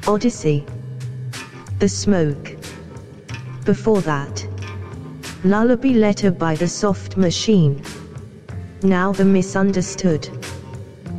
Odyssey. The Smoke. Before that, Lullaby Letter by The Soft Machine. Now The Misunderstood.